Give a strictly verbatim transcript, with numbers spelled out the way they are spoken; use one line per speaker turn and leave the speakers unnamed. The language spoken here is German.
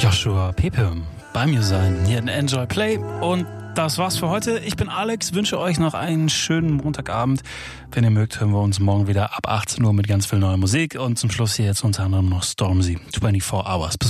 Joshua Pepe bei mir sein, hier in Enjoy Play. Und das war's für heute. Ich bin Alex, wünsche euch noch einen schönen Montagabend. Wenn ihr mögt, hören wir uns morgen wieder ab achtzehn Uhr mit ganz viel neuer Musik. Und zum Schluss hier jetzt unter anderem noch Stormzy, vierundzwanzig Hours. Bis